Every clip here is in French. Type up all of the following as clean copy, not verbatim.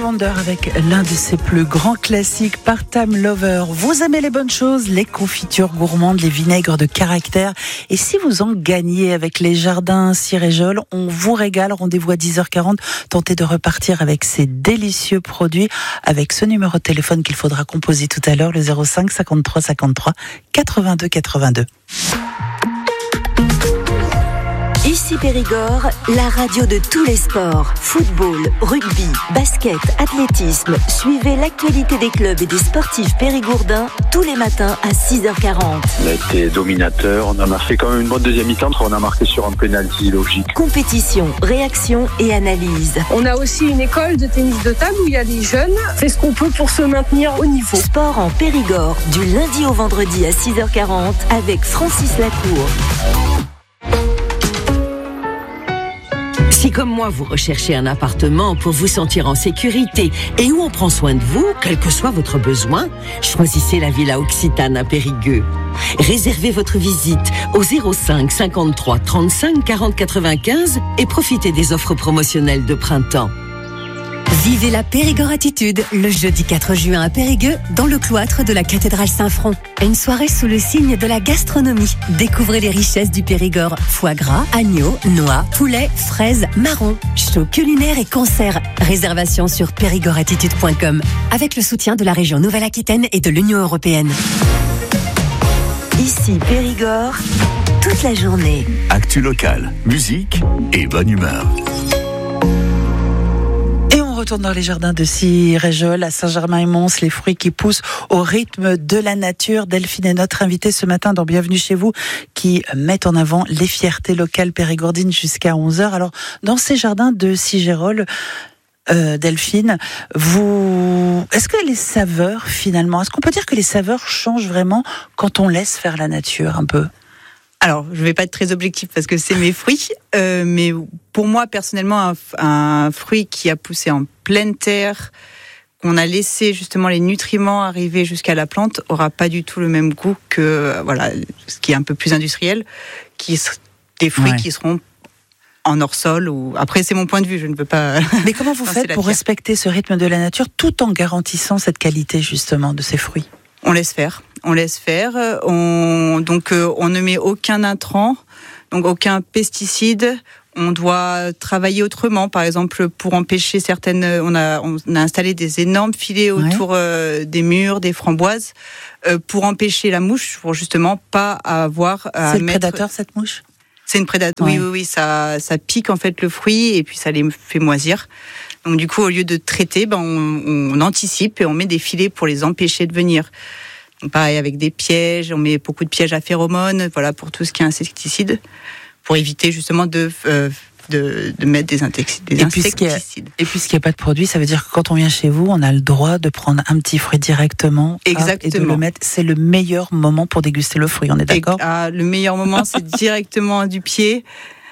Wonder avec l'un de ses plus grands classiques, Part-Time Lover. Vous aimez les bonnes choses, les confitures gourmandes, les vinaigres de caractère. Et si vous en gagnez avec les jardins Siréjol, on vous régale. Rendez-vous à 10h40. Tentez de repartir avec ces délicieux produits avec ce numéro de téléphone qu'il faudra composer tout à l'heure, le 05 53 53 82 82. Ici Périgord, la radio de tous les sports. Football, rugby, basket, athlétisme. Suivez l'actualité des clubs et des sportifs périgourdins tous les matins à 6h40. On a été dominateur, on a fait quand même une bonne deuxième mi-temps, on a marqué sur un pénalty logique. Compétition, réaction et analyse. On a aussi une école de tennis de table où il y a des jeunes. C'est ce qu'on peut pour se maintenir au niveau. Sport en Périgord, du lundi au vendredi à 6h40 avec Francis Lacour. Si comme moi vous recherchez un appartement pour vous sentir en sécurité et où on prend soin de vous, quel que soit votre besoin, choisissez la Villa Occitane à Périgueux. Réservez votre visite au 05 53 35 40 95 et profitez des offres promotionnelles de printemps. Vivez la Périgord Attitude le jeudi 4 juin à Périgueux dans le cloître de la cathédrale Saint-Front. Une soirée sous le signe de la gastronomie. Découvrez les richesses du Périgord. Foie gras, agneau, noix, poulet, fraises, marrons, show culinaire et concerts. Réservation sur périgorattitude.com avec le soutien de la région Nouvelle-Aquitaine et de l'Union européenne. Ici Périgord, toute la journée. Actu locale, musique et bonne humeur. On retourne dans les jardins de Siréjol, à Saint-Germain-et-Mons, les fruits qui poussent au rythme de la nature. Delphine est notre invitée ce matin dans Bienvenue chez vous, qui met en avant les fiertés locales périgourdines jusqu'à 11h. Alors, dans ces jardins de Siréjol, Delphine, est-ce que les saveurs, finalement, est-ce qu'on peut dire que les saveurs changent vraiment quand on laisse faire la nature un peu ? Alors, je vais pas être très objective parce que c'est mes fruits, mais pour moi, personnellement, un fruit qui a poussé en pleine terre, qu'on a laissé justement les nutriments arriver jusqu'à la plante, aura pas du tout le même goût que, ce qui est un peu plus industriel, des fruits qui seront en hors-sol ou... Après, c'est mon point de vue, je ne veux pas... Mais comment vous faites pour respecter ce rythme de la nature tout en garantissant cette qualité, justement, de ces fruits ? On laisse faire. On ne met aucun intrant, donc aucun pesticide. On doit travailler autrement. Par exemple, pour empêcher certaines, on a installé des énormes filets autour des murs, des framboises, pour empêcher la mouche, pour justement pas avoir à C'est le prédateur, cette mouche ? C'est une prédateur. Oui, ça pique en fait le fruit et puis ça les fait moisir. Donc du coup, au lieu de traiter, on anticipe et on met des filets pour les empêcher de venir. Donc, pareil avec des pièges, on met beaucoup de pièges à phéromones, pour tout ce qui est insecticide, pour éviter justement de mettre des insecticides. Et puisqu'il n'y a pas de produit, ça veut dire que quand on vient chez vous, on a le droit de prendre un petit fruit directement et de le mettre. C'est le meilleur moment pour déguster le fruit, on est d'accord ? Le meilleur moment, c'est directement du pied.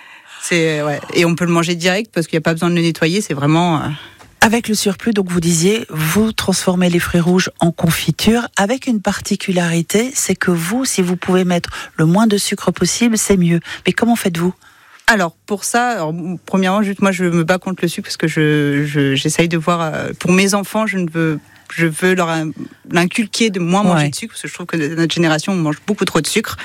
Et on peut le manger direct parce qu'il n'y a pas besoin de le nettoyer, c'est vraiment... Avec le surplus, donc vous disiez, vous transformez les fruits rouges en confiture avec une particularité, c'est que vous, si vous pouvez mettre le moins de sucre possible, c'est mieux. Mais comment faites-vous ? Alors, pour ça, premièrement, moi, je me bats contre le sucre parce que j'essaye de voir, pour mes enfants, je veux leur inculquer de moins manger de sucre parce que je trouve que notre génération, on mange beaucoup trop de sucre.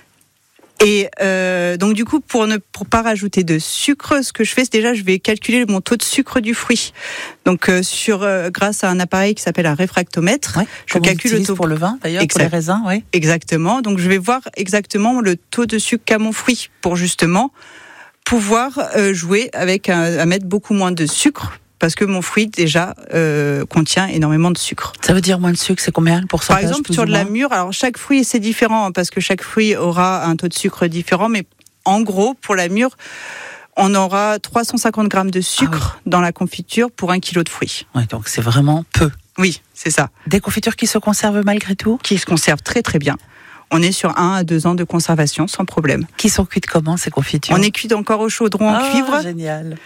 Et donc du coup, pour pas rajouter de sucre, ce que je fais, c'est déjà, je vais calculer mon taux de sucre du fruit. Donc grâce à un appareil qui s'appelle un réfractomètre, je calcule le taux pour le vin, d'ailleurs, pour les raisins, oui. Exactement. Donc je vais voir exactement le taux de sucre qu'a mon fruit pour justement pouvoir jouer avec à mettre beaucoup moins de sucre. Parce que mon fruit, déjà, contient énormément de sucre. Ça veut dire moins de sucre, c'est combien le pourcentage ? Par exemple, sur de la mûre, alors chaque fruit, c'est différent, parce que chaque fruit aura un taux de sucre différent, mais en gros, pour la mûre, on aura 350 grammes de sucre dans la confiture pour 1 kilo de fruits. Oui, donc c'est vraiment peu. Oui, c'est ça. Des confitures qui se conservent malgré tout ? Qui se conservent très très bien. On est sur 1 à 2 ans de conservation, sans problème. Qui sont cuites comment, ces confitures ? On est cuites encore au chaudron en cuivre. Génial.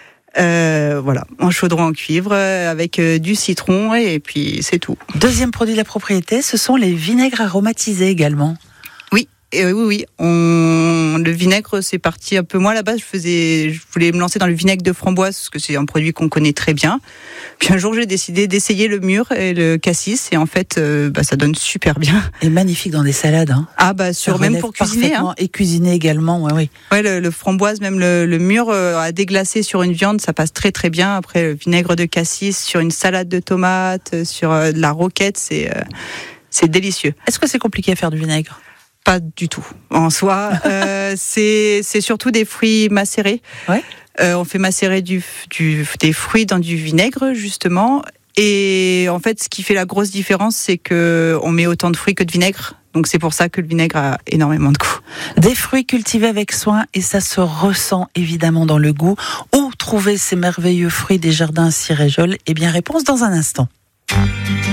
En chaudron en cuivre avec du citron et puis c'est tout. Deuxième produit de la propriété, ce sont les vinaigres aromatisés également. Oui, Et oui, le vinaigre, c'est parti un peu. Moi, à la base, je voulais me lancer dans le vinaigre de framboise, parce que c'est un produit qu'on connaît très bien. Puis un jour, j'ai décidé d'essayer le mûr et le cassis, et en fait, ça donne super bien. Et magnifique dans des salades. Hein. Ah, même pour cuisiner. Hein. Et cuisiner également, oui. Ouais, le framboise, même le mûr, à déglacer sur une viande, ça passe très très bien. Après, le vinaigre de cassis, sur une salade de tomates, sur de la roquette, c'est délicieux. Est-ce que c'est compliqué à faire du vinaigre ? Pas du tout. En soi, c'est surtout des fruits macérés. Ouais. On fait macérer des fruits dans du vinaigre, justement. Et en fait, ce qui fait la grosse différence, c'est qu'on met autant de fruits que de vinaigre. Donc c'est pour ça que le vinaigre a énormément de goût. Des fruits cultivés avec soin et ça se ressent évidemment dans le goût. Où trouver ces merveilleux fruits des jardins Ciréjol ? Eh bien, réponse dans un instant.